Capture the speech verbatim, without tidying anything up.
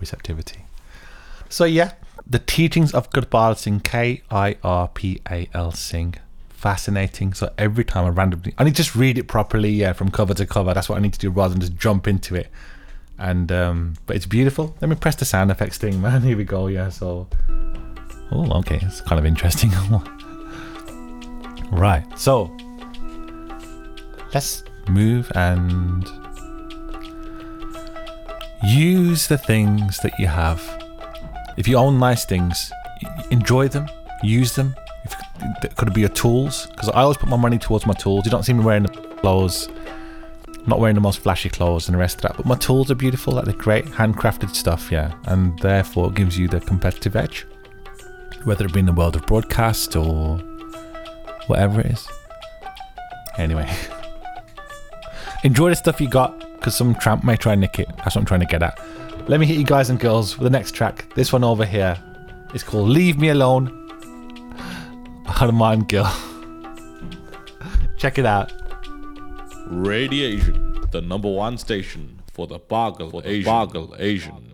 receptivity. So yeah, the teachings of Kirpal Singh, K I R P A L Singh. Fascinating. So every time I randomly, I need to just read it properly, yeah, from cover to cover. That's what I need to do rather than just jump into it. And um, but it's beautiful. Let me press the sound effects thing, man. Here we go. Yeah. So, oh, okay, it's kind of interesting. Right. So let's move and use the things that you have. If you own nice things, enjoy them, use them. If, could it be your tools? Because I always put my money towards my tools. You don't see me wearing the clothes. I'm not wearing the most flashy clothes and the rest of that, but my tools are beautiful. Like, they're great, handcrafted stuff, yeah, and therefore it gives you the competitive edge, whether it be in the world of broadcast or whatever it is. Anyway, enjoy the stuff you got, because some tramp may try and nick it. That's what I'm trying to get at. Let me hit you guys and girls with the next track. This one over here is called Leave Me Alone. Harman Gill. Check it out. Radiation, the number one station for the Bargal Asian. Bargal Asian.